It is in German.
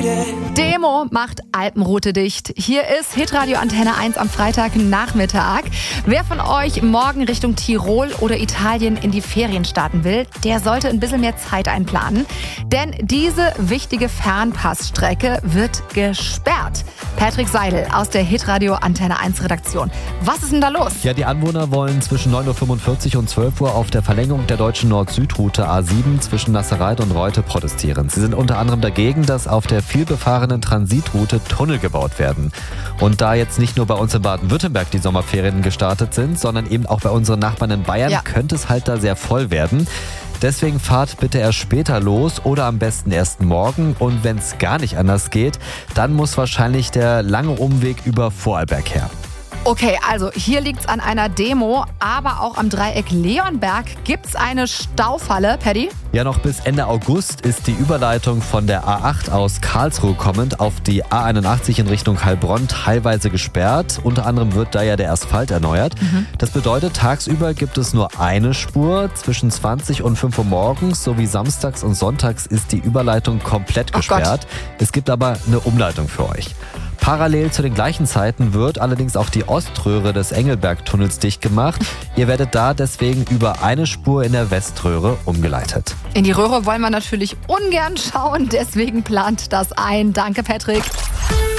Demo macht Alpenroute dicht. Hier ist Hitradio Antenne 1 am Freitagnachmittag. Wer von euch morgen Richtung Tirol oder Italien in die Ferien starten will, der sollte ein bisschen mehr Zeit einplanen. Denn diese wichtige Fernpassstrecke wird gesperrt. Patrick Seidel aus der Hitradio Antenne 1 Redaktion. Was ist denn da los? Ja, die Anwohner wollen zwischen 9.45 Uhr und 12 Uhr auf der Verlängerung der deutschen Nord-Süd-Route A7 zwischen Nasserreit und Reute protestieren. Sie sind unter anderem dagegen, dass auf der vielbefahrenen Transitroute Tunnel gebaut werden. Und da jetzt nicht nur bei uns in Baden-Württemberg die Sommerferien gestartet sind, sondern eben auch bei unseren Nachbarn in Bayern, könnte es halt da sehr voll werden. Deswegen fahrt bitte erst später los oder am besten erst morgen. Und wenn es gar nicht anders geht, dann muss wahrscheinlich der lange Umweg über Vorarlberg her. Okay, also hier liegt's an einer Demo, aber auch am Dreieck Leonberg gibt's eine Staufalle. Paddy? Ja, noch bis Ende August ist die Überleitung von der A8 aus Karlsruhe kommend auf die A81 in Richtung Heilbronn teilweise gesperrt. Unter anderem wird da ja der Asphalt erneuert. Das bedeutet, tagsüber gibt es nur eine Spur. Zwischen 20 und 5 Uhr morgens sowie samstags und sonntags ist die Überleitung komplett gesperrt. Es gibt aber eine Umleitung für euch. Parallel zu den gleichen Zeiten wird allerdings auch die Oströhre des Engelberg-Tunnels dicht gemacht. Ihr werdet da deswegen über eine Spur in der Weströhre umgeleitet. In die Röhre wollen wir natürlich ungern schauen, deswegen plant das ein. Danke, Patrick.